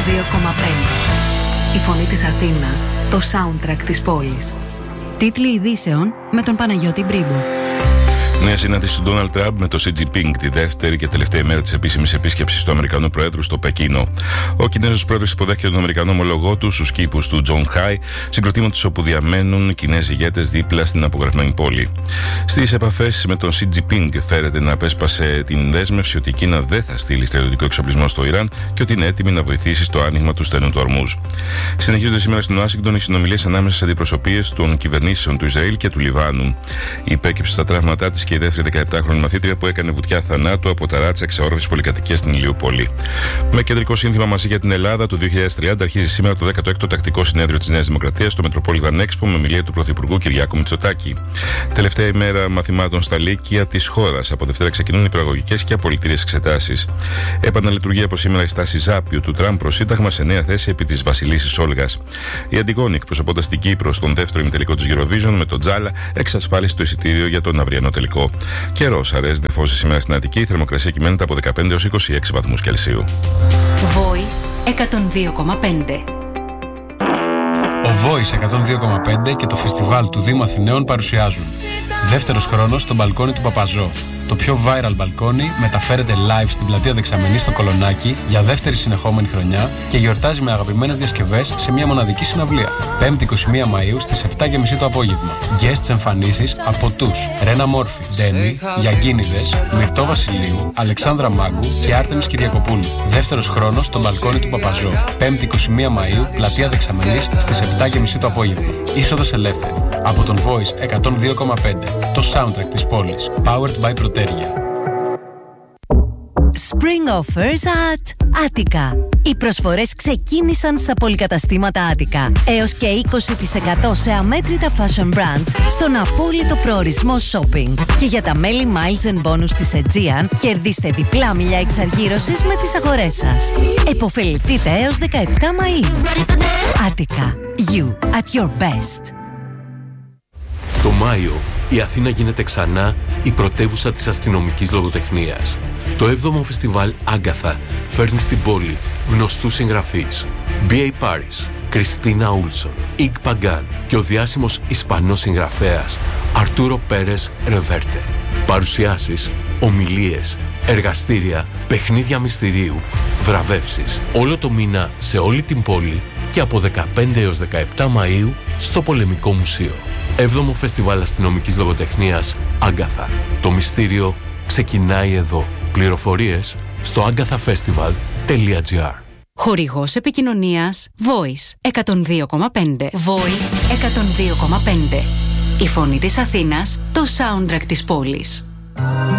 Η φωνή της Αθήνας, το soundtrack της πόλης. Τίτλοι ειδήσεων με τον Παναγιώτη Μπρίμπο. Νέα συνάντηση του Ντόναλντ Τραμπ με τον Xi Jinping τη δεύτερη και τελευταία ημέρα της επίσημης επίσκεψης του Αμερικανού Προέδρου στο Πεκίνο. Ο Κινέζος Πρόεδρος υποδέχεται τον Αμερικανό ομολογό του στους κήπους του Τζονχάι, συγκροτήματος όπου διαμένουν Κινέζοι ηγέτες δίπλα στην απογραφμένη πόλη. Στις επαφές με τον Xi Jinping φέρεται να απέσπασε την δέσμευση ότι η Κίνα δεν θα στείλει στρατιωτικό εξοπλισμό στο Ιράν και ότι είναι έτοιμη να βοηθήσει στο άνοιγμα του στενού του Ορμούζ. Συνεχίζονται σήμερα στην Ουάσιγκτον οι συνομιλίες ανάμεσα στις αντιπροσωπείες των κυβερνήσεων του Ισραήλ και του Λιβάνου. Υπέκυψε στα τραύματά της και η δεύτερη 17χρονη μαθήτρια που έκανε βουτιά θανάτου από ταράτσα εξαόρροφης πολυκατοικίας στην Ηλιούπολη. Με κεντρικό σύνθημα Μαζί για την Ελλάδα του 2030 αρχίζει σήμερα το 16ο τακτικό συνέδριο της Νέας Δημοκρατίας στο Metropolitan Expo με ομιλία του Πρωθυπουργού Κυριάκου Μητσοτάκη. Τελευταία ημέρα μαθημάτων στα Λύκεια της χώρας. Από Δευτέρα ξεκινούν οι προαγωγικές και απολυτήριες εξετάσεις. Επαναλειτουργεί από σήμερα η στάση Ζάπιου του Τραμπ προς Σύνταγμα σε νέα θέση επί της Βασιλίσσης Όλγας. Η Αντιγόνη, εκπροσωπώντας την Κύπρο στον δεύτερο ημιτελικό της Eurovision με τον Τζάλα, εξασφάλισε το εισιτήριο για τον αυριανό τελικό. Καιρός, αραιές νεφώσεις σήμερα στην Αττική, η θερμοκρασία κυμαίνεται από 15 έως 26 βαθμούς Κελσίου. Voice 102,5. Ο Voice 102,5 και το φεστιβάλ του Δήμου Αθηναίων παρουσιάζουν δεύτερος χρόνος στο μπαλκόνι του Παπαζό. Το πιο viral μπαλκόνι μεταφέρεται live στην πλατεία Δεξαμενή στο Κολονάκι για δεύτερη συνεχόμενη χρονιά και γιορτάζει με αγαπημένες διασκευές σε μια μοναδική συναυλία. 5η 21 Μαΐου στις 7.30 το απόγευμα. Guests εμφανίσεις από τους Ρένα Μόρφη, Ντένι, Γιαγκίνιδες, Μυρτώ Βασιλείου, Αλεξάνδρα Μάγκου και Άρτεμις Κυριακοπούλου. Δεύτερος χρόνος στο μπαλκόνι του Παπαζό. 5η 21 Μαΐου, πλατεία Δεξαμενής στις 7.30 το απόγευμα. Είσοδος ελεύθερη. Από τον Voice 102,5. Το soundtrack της πόλης. Powered by Proteria. Spring offers at Attica. Οι προσφορές ξεκίνησαν στα πολυκαταστήματα Attica. Έως και 20% σε αμέτρητα fashion brands στον απόλυτο προορισμό shopping. Και για τα μέλη Miles and Bonus της Aegean, κερδίστε διπλά μιλιά εξαργύρωσης με τις αγορές σας. Εποφεληθείτε έως 17 Μαΐου. Attica. You at your best. Το Μάιο, η Αθήνα γίνεται ξανά η πρωτεύουσα της αστυνομικής λογοτεχνίας. Το 7ο φεστιβάλ Άγκαθα φέρνει στην πόλη γνωστούς συγγραφείς. B.A. Paris, Κριστίνα Ούλσον, Ικ Παγκάν και ο διάσημος Ισπανός συγγραφέας Αρτούρο Πέρες Ρεβέρτε. Παρουσιάσεις, ομιλίες, εργαστήρια, παιχνίδια μυστηρίου, βραβεύσεις. Όλο το μήνα σε όλη την πόλη και από 15 έως 17 Μαΐου στο Πολεμικό Μουσείο. 7ο Φεστιβάλ Αστυνομικής Λογοτεχνίας Άγκαθα. Το μυστήριο ξεκινάει εδώ. Πληροφορίες στο agathafestival.gr. Χορηγός επικοινωνίας Voice 102,5. Voice 102,5. Η φωνή της Αθήνας, το soundtrack της πόλης.